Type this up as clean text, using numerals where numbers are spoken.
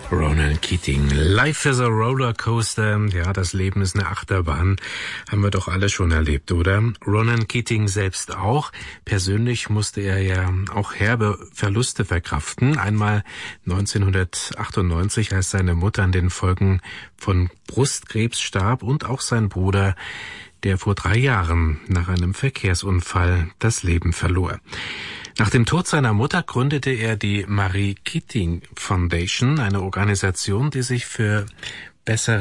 Ronan Keating. Life is a Rollercoaster. Ja, das Leben ist eine Achterbahn. Haben wir doch alle schon erlebt, oder? Ronan Keating selbst auch. Persönlich musste er ja auch herbe Verluste verkraften. Einmal 1998, als seine Mutter an den Folgen von Brustkrebs starb, und auch sein Bruder, der vor 3 Jahren nach einem Verkehrsunfall das Leben verlor. Nach dem Tod seiner Mutter gründete er die Marie Keating Foundation, eine Organisation, die sich für bessere